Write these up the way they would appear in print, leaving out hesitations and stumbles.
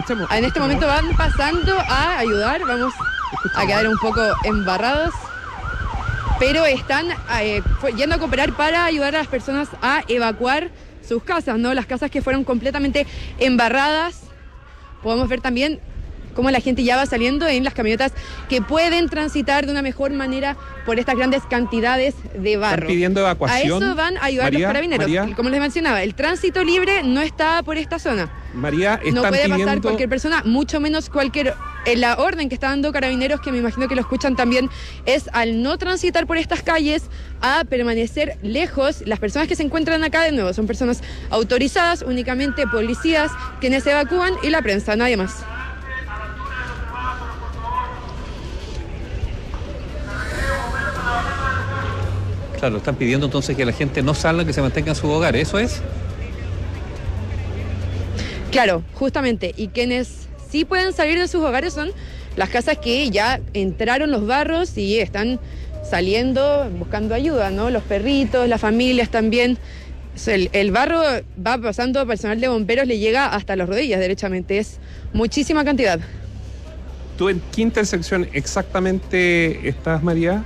En este momento van pasando a ayudar, vamos a quedar un poco embarrados, pero están yendo a cooperar para ayudar a las personas a evacuar sus casas, ¿no? Las casas que fueron completamente embarradas. Podemos ver también cómo la gente ya va saliendo en las camionetas que pueden transitar de una mejor manera por estas grandes cantidades de barro. ¿Están pidiendo evacuación? A eso van a ayudar los carabineros. Como les mencionaba, el tránsito libre no está por esta zona. María, no puede pasar cualquier persona, mucho menos cualquier... La orden que está dando Carabineros, que me imagino que lo escuchan también, es al no transitar por estas calles, a permanecer lejos. Las personas que se encuentran acá, de nuevo, son personas autorizadas, únicamente policías quienes evacúan y la prensa, nadie más. Claro, están pidiendo entonces que la gente no salga, que se mantenga en su hogar, ¿eso es? Claro, justamente, y quienes sí pueden salir de sus hogares son las casas que ya entraron los barros y están saliendo, buscando ayuda, ¿no? Los perritos, las familias también. El barro va pasando, personal de bomberos le llega hasta las rodillas, derechamente, es muchísima cantidad. ¿Tú en qué intersección exactamente estás, María?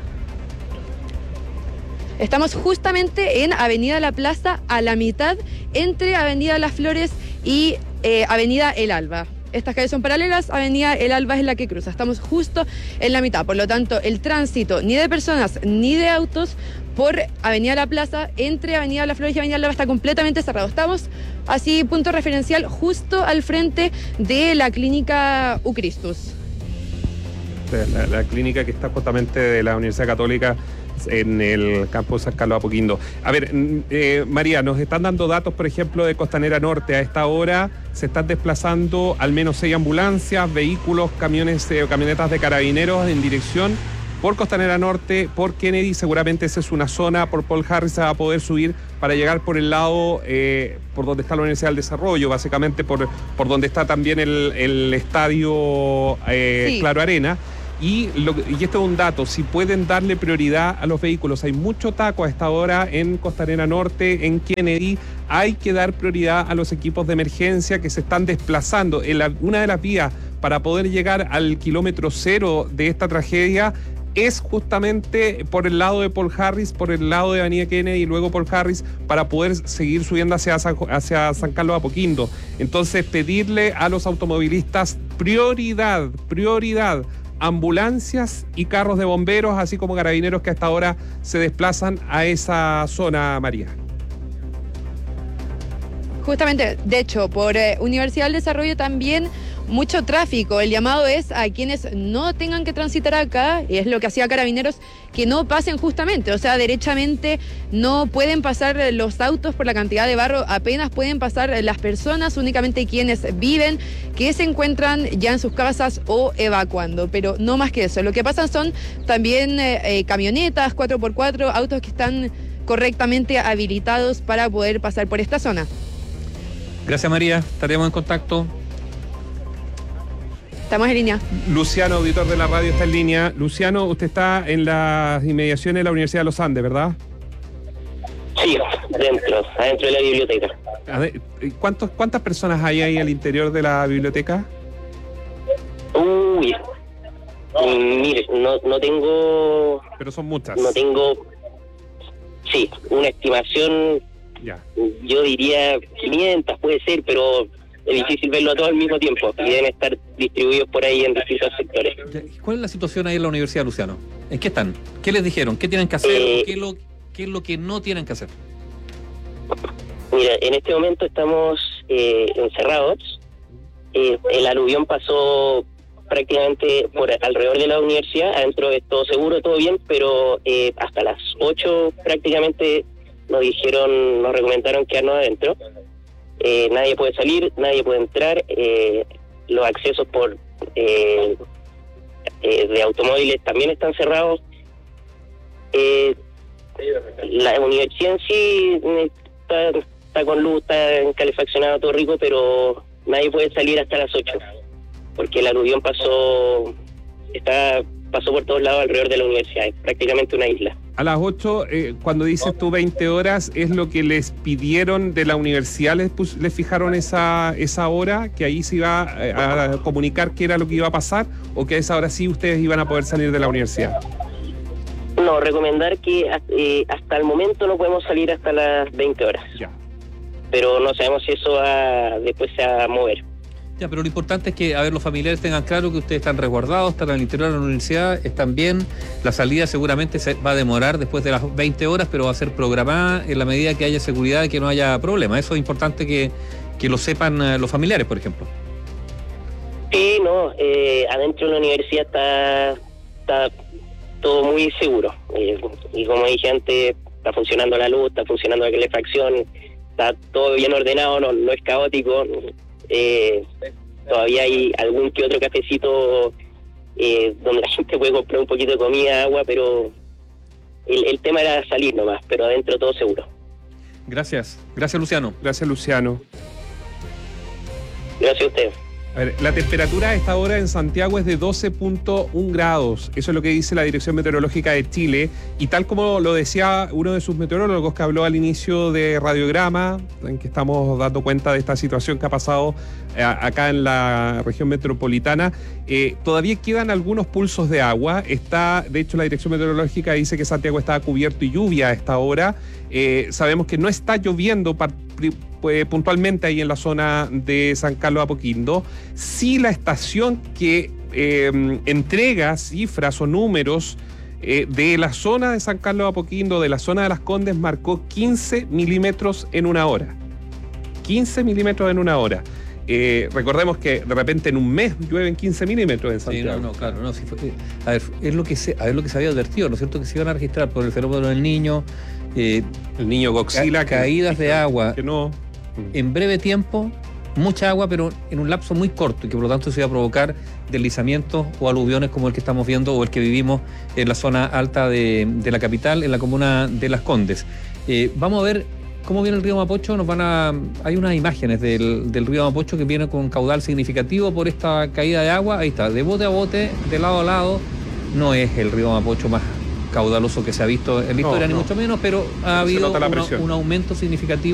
Estamos justamente en Avenida La Plaza, a la mitad, entre Avenida Las Flores y Avenida El Alba. Estas calles son paralelas, Avenida El Alba es la que cruza. Estamos justo en la mitad, por lo tanto, el tránsito ni de personas ni de autos por Avenida La Plaza, entre Avenida Las Flores y Avenida El Alba está completamente cerrado. Estamos así, punto referencial, justo al frente de la clínica Ucristus. La clínica que está justamente de la Universidad Católica en el campus San Carlos Apoquindo. A ver, María, nos están dando datos, por ejemplo, de Costanera Norte. A esta hora se están desplazando al menos 6 ambulancias, vehículos, camionetas de carabineros en dirección por Costanera Norte, por Kennedy. Seguramente esa es una zona, por Paul Harris se va a poder subir para llegar por el lado, por donde está la Universidad del Desarrollo, básicamente por donde está también el estadio sí. Claro Arena. Y esto es un dato, si pueden darle prioridad a los vehículos, hay mucho taco a esta hora en Costanera Norte, en Kennedy, hay que dar prioridad a los equipos de emergencia que se están desplazando. Una de las vías para poder llegar al kilómetro cero de esta tragedia es justamente por el lado de Paul Harris, por el lado de Avenida Kennedy y luego Paul Harris, para poder seguir subiendo hacia San Carlos Apoquindo. Entonces, pedirle a los automovilistas prioridad, ambulancias y carros de bomberos, así como carabineros que hasta ahora se desplazan a esa zona, María. Justamente, de hecho, por Universidad del Desarrollo también mucho tráfico. El llamado es a quienes no tengan que transitar acá, y es lo que hacía Carabineros, que no pasen justamente, o sea, derechamente no pueden pasar los autos por la cantidad de barro, apenas pueden pasar las personas, únicamente quienes viven, que se encuentran ya en sus casas o evacuando, pero no más que eso. Lo que pasa son también camionetas, 4x4, autos que están correctamente habilitados para poder pasar por esta zona. Gracias, María, estaremos en contacto. Estamos en línea. Luciano, auditor de la radio, está en línea. Luciano, usted está en las inmediaciones de la Universidad de los Andes, ¿verdad? Sí, adentro de la biblioteca. ¿Cuántas personas hay ahí al interior de la biblioteca? Uy, mire, no tengo... Pero son muchas. No tengo... Sí, una estimación, ya. Yo diría 500, puede ser, pero... Es difícil verlo a todos al mismo tiempo y deben estar distribuidos por ahí en distintos sectores. ¿Cuál es la situación ahí en la universidad, Luciano? ¿En qué están? ¿Qué les dijeron? ¿Qué tienen que hacer? ¿Qué es lo que no tienen que hacer? Mira, en este momento estamos encerrados. El aluvión pasó prácticamente por alrededor de la universidad. Adentro es todo seguro, todo bien, pero hasta las 8 prácticamente nos recomendaron quedarnos adentro. Nadie puede salir, nadie puede entrar, los accesos de automóviles también están cerrados. La universidad en sí está con luz, está calefaccionado, todo rico, pero nadie puede salir hasta las 8, porque el aluvión pasó por todos lados alrededor de la universidad, es prácticamente una isla. A las 8, cuando dices tú 20 horas, ¿es lo que les pidieron de la universidad? ¿Les fijaron esa hora? ¿Que ahí se iba a comunicar qué era lo que iba a pasar? ¿O que a esa hora sí ustedes iban a poder salir de la universidad? No, recomendar que hasta el momento no podemos salir hasta las 20 horas. Ya. Pero no sabemos si eso después se va a mover. Ya, pero lo importante es que, los familiares tengan claro que ustedes están resguardados, están al interior de la universidad, están bien. La salida seguramente se va a demorar después de las 20 horas, pero va a ser programada en la medida que haya seguridad y que no haya problema. Eso es importante que lo sepan los familiares, por ejemplo. Sí, no, adentro de la universidad está todo muy seguro. Y como dije antes, está funcionando la luz, está funcionando la calefacción, está todo bien ordenado, no es caótico. Todavía hay algún que otro cafecito donde la gente puede comprar un poquito de comida, agua, pero el tema era salir nomás, pero adentro todo seguro. Gracias Luciano. Gracias, Luciano. Gracias a usted. A ver, la temperatura a esta hora en Santiago es de 12.1 grados. Eso es lo que dice la Dirección Meteorológica de Chile. Y tal como lo decía uno de sus meteorólogos que habló al inicio de Radiograma, en que estamos dando cuenta de esta situación que ha pasado acá en la región metropolitana, todavía quedan algunos pulsos de agua. De hecho, la Dirección Meteorológica dice que Santiago está cubierto y lluvia a esta hora. Sabemos que no está lloviendo puntualmente ahí en la zona de San Carlos de Apoquindo. Sí, la estación que entrega cifras o números de la zona de San Carlos de Apoquindo, de la zona de Las Condes, marcó 15 milímetros en una hora. 15 milímetros en una hora. Recordemos que de repente en un mes llueven 15 milímetros en Santiago. Sí, claro. Sí fue, es lo que se había advertido, ¿no es cierto? Que se iban a registrar por el fenómeno del Niño. El niño Godzilla. Caídas de agua. Que no. En breve tiempo, mucha agua, pero en un lapso muy corto, y que por lo tanto se iba a provocar deslizamientos o aluviones como el que estamos viendo o el que vivimos en la zona alta de la capital, en la comuna de Las Condes. Vamos a ver cómo viene el río Mapocho. Hay unas imágenes del río Mapocho que viene con un caudal significativo por esta caída de agua. Ahí está, de bote a bote, de lado a lado. No es el río Mapocho más caudaloso que se ha visto en la historia, ni mucho menos, pero ha habido un aumento significativo